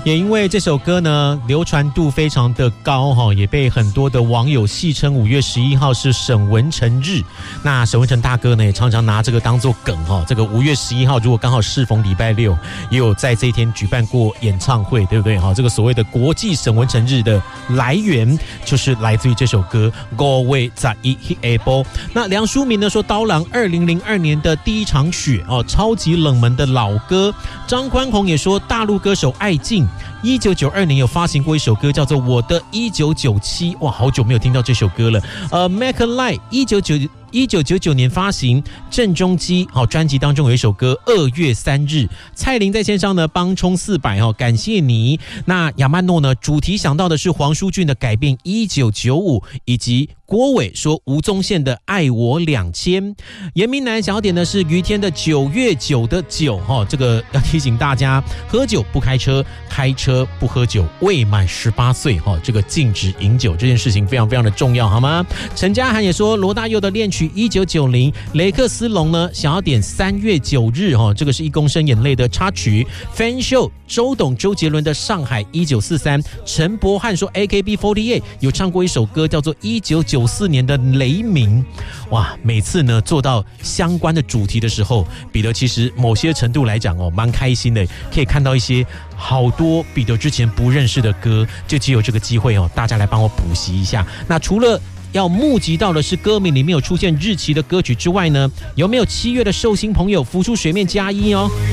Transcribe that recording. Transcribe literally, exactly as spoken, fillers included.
也因为这首歌呢流传度非常的高哈，也被很多的网友戏称五月十一号是沈文程日。那沈文程大哥呢也常常拿这个当作梗哈，这个五月十一号如果刚好适逢礼拜六，也有在这一天举办过演唱会，对不对哈？这个所谓的国际沈文程日的来源就是来自于这首歌《五月十一日下晡》。那梁书明呢说，刀郎二零零二年的第一场雪哦，超级冷门的老歌。张宽宏也说，大陆歌手艾敬一九九二年有发行过一首歌叫做《我的一九九七》，哇，好久没有听到这首歌了。呃 ，Mac Light 一九九一九九九年发行郑中基好专辑当中有一首歌《二月三日》，蔡琳在线上呢帮冲四百哦，感谢你。那亚曼诺呢主题想到的是黄舒骏的改编一九九五，以及郭伟说吴宗宪的爱我两千。严明南想要点的是于天的九月九的九哈，这个要提醒大家，喝酒不开车，开车不喝酒，未满十八岁哈，这个禁止饮酒这件事情非常非常的重要，好吗？陈嘉涵也说罗大佑的恋曲一九九零，雷克斯隆呢想要点三月九日哈，这个是一公升眼泪的插曲。Fan Show 周董周杰伦的上海一九四三，陈柏翰说 A K B 四十八 有唱过一首歌叫做一九九四年的雷鸣。哇，每次呢做到相关的主题的时候，彼得其实某些程度来讲哦，蛮开心的，可以看到一些好多彼得之前不认识的歌，就只有这个机会哦，大家来帮我补习一下。那除了要募集到的是歌名里面有出现日期的歌曲之外呢，有没有七月的寿星朋友浮出水面加一哦？